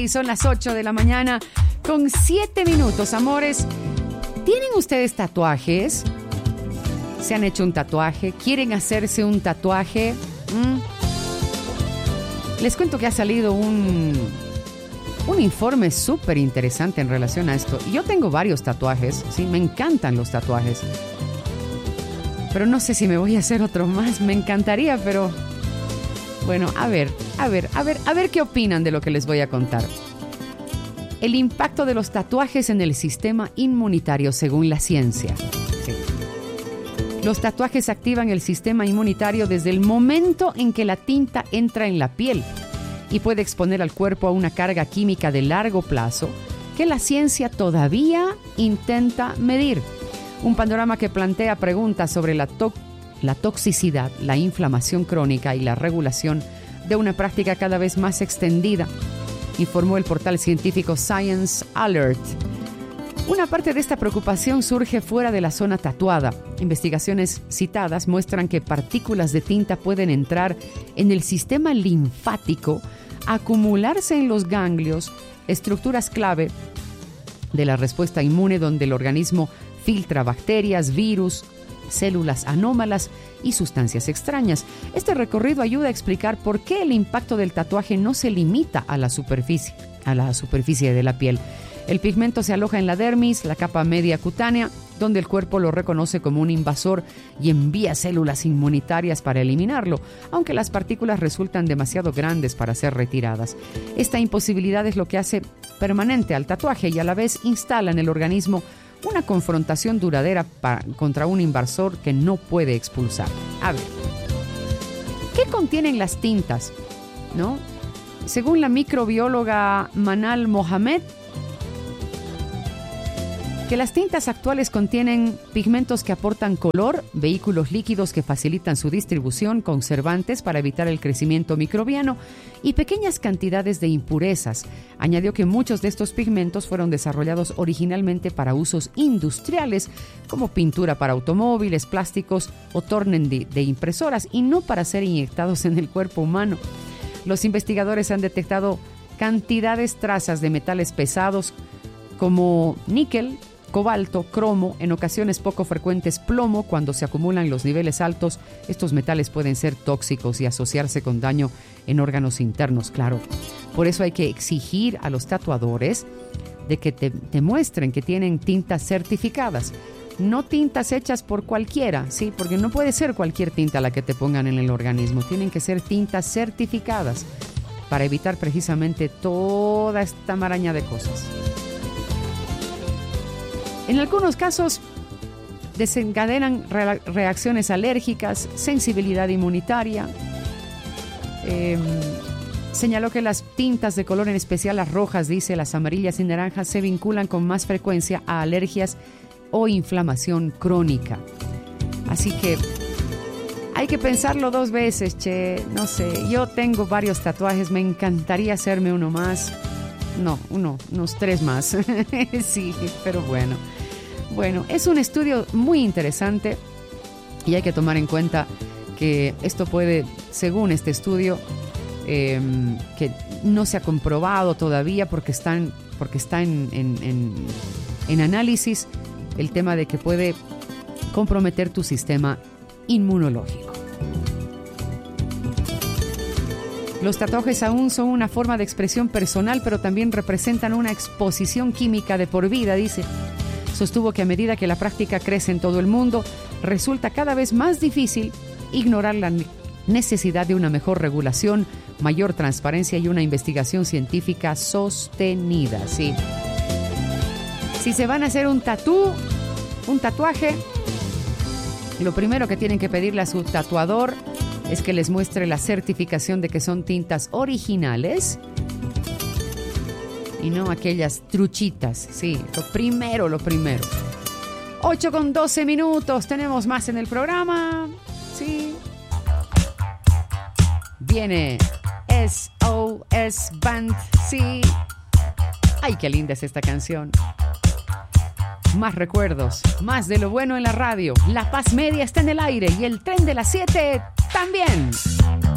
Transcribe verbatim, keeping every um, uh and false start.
son las ocho de la mañana con siete minutos, amores. ¿Tienen ustedes tatuajes? ¿Se han hecho un tatuaje? ¿Quieren hacerse un tatuaje? ¿Mm? Les cuento que ha salido un, un informe súper interesante en relación a esto. Yo tengo varios tatuajes, sí, me encantan los tatuajes. Pero no sé si me voy a hacer otro más, me encantaría, pero... Bueno, a ver, a ver, a ver, a ver qué opinan de lo que les voy a contar. El impacto de los tatuajes en el sistema inmunitario según la ciencia. Sí. Los tatuajes activan el sistema inmunitario desde el momento en que la tinta entra en la piel y puede exponer al cuerpo a una carga química de largo plazo que la ciencia todavía intenta medir. Un panorama que plantea preguntas sobre la to- la toxicidad, la inflamación crónica y la regulación de una práctica cada vez más extendida, informó el portal científico Science Alert. Una parte de esta preocupación surge fuera de la zona tatuada. Investigaciones citadas muestran que partículas de tinta pueden entrar en el sistema linfático, acumularse en los ganglios, estructuras clave de la respuesta inmune donde el organismo filtra bacterias, virus, células anómalas y sustancias extrañas. Este recorrido ayuda a explicar por qué el impacto del tatuaje no se limita a la superficie, a la superficie de la piel. El pigmento se aloja en la dermis, la capa media cutánea, donde el cuerpo lo reconoce como un invasor y envía células inmunitarias para eliminarlo, aunque las partículas resultan demasiado grandes para ser retiradas. Esta imposibilidad es lo que hace permanente al tatuaje y a la vez instala en el organismo una confrontación duradera para, contra un invasor que no puede expulsar. A ver, ¿qué contienen las tintas? ¿No? Según la microbióloga Manal Mohamed, que las tintas actuales contienen pigmentos que aportan color, vehículos líquidos que facilitan su distribución, conservantes para evitar el crecimiento microbiano y pequeñas cantidades de impurezas. Añadió que muchos de estos pigmentos fueron desarrollados originalmente para usos industriales, como pintura para automóviles, plásticos o tornen de, de impresoras, y no para ser inyectados en el cuerpo humano. Los investigadores han detectado cantidades trazas de metales pesados como níquel, cobalto, cromo, en ocasiones poco frecuentes plomo. Cuando se acumulan los niveles altos, estos metales pueden ser tóxicos y asociarse con daño en órganos internos, claro. Por eso hay que exigir a los tatuadores de que te, te muestren que tienen tintas certificadas, no tintas hechas por cualquiera, ¿sí? Porque no puede ser cualquier tinta la que te pongan en el organismo, tienen que ser tintas certificadas para evitar precisamente toda esta maraña de cosas. En algunos casos desencadenan re- reacciones alérgicas, sensibilidad inmunitaria. Eh, señaló que las tintas de color, en especial las rojas, dice, las amarillas y naranjas, se vinculan con más frecuencia a alergias o inflamación crónica. Así que hay que pensarlo dos veces, che. No sé, yo tengo varios tatuajes, me encantaría hacerme uno más. No, uno, unos tres más. Sí, pero bueno. Bueno, es un estudio muy interesante y hay que tomar en cuenta que esto puede, según este estudio, eh, que no se ha comprobado todavía porque, están, porque está en, en, en, en análisis, el tema de que puede comprometer tu sistema inmunológico. Los tatuajes aún son una forma de expresión personal, pero también representan una exposición química de por vida, dice. Sostuvo que a medida que la práctica crece en todo el mundo, resulta cada vez más difícil ignorar la necesidad de una mejor regulación, mayor transparencia y una investigación científica sostenida. Sí. Si se van a hacer un tatú, un tatuaje, lo primero que tienen que pedirle a su tatuador es que les muestre la certificación de que son tintas originales y no aquellas truchitas. Sí, lo primero, lo primero. ocho con doce minutos, tenemos más en el programa. Sí. Viene S O S Band, sí. Ay, qué linda es esta canción. Más recuerdos, más de lo bueno en la radio. La Paz Media está en el aire y el tren de las siete también.